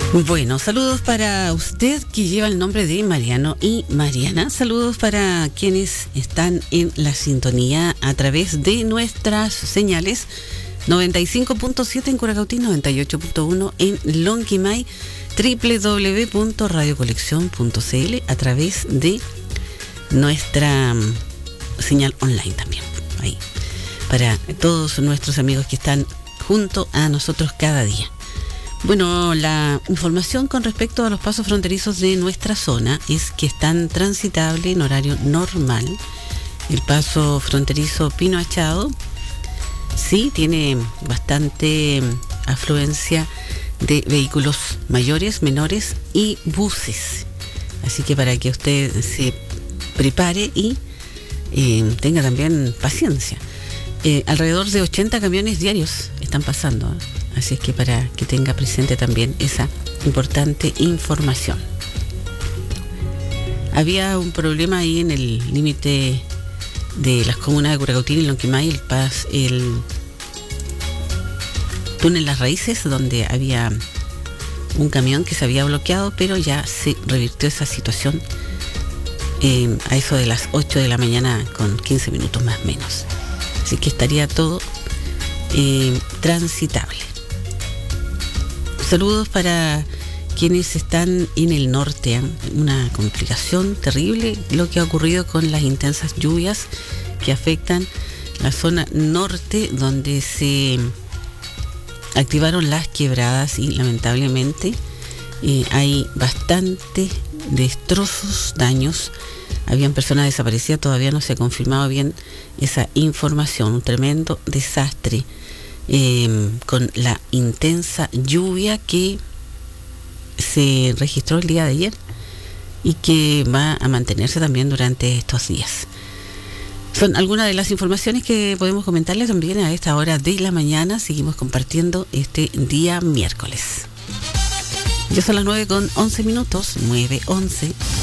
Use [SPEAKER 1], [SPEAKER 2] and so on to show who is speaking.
[SPEAKER 1] Bueno, saludos para usted que lleva el nombre de Mariano y Mariana. Saludos para quienes están en la sintonía a través de nuestras señales 95.7 en Curacautín, 98.1 en Lonquimay, www.radiocolección.cl a través de nuestra señal online también. Ahí, para todos nuestros amigos que están junto a nosotros cada día. Bueno, la información con respecto a los pasos fronterizos de nuestra zona es que están transitables en horario normal. El paso fronterizo Pino Achado sí tiene bastante afluencia de vehículos mayores, menores y buses. Así que para que usted se prepare y tenga también paciencia. Alrededor de 80 camiones diarios están pasando. Así es que para que tenga presente también esa importante información. Había un problema ahí en el límite de las comunas de Curacautín y Lonquimay, el túnel Las Raíces, donde había un camión que se había bloqueado, pero ya se revirtió esa situación a eso de las 8 de la mañana con 15 minutos más o menos. Así que estaría todo transitable. Saludos para quienes están en el norte. Una complicación terrible lo que ha ocurrido con las intensas lluvias que afectan la zona norte, donde se activaron las quebradas y lamentablemente hay bastantes destrozos, daños. Habían personas desaparecidas, todavía no se ha confirmado bien esa información. Un tremendo desastre con la intensa lluvia que se registró el día de ayer y que va a mantenerse también durante estos días. Son algunas de las informaciones que podemos comentarles también a esta hora de la mañana. Seguimos compartiendo este día miércoles. Ya son las 9:11, 9:11.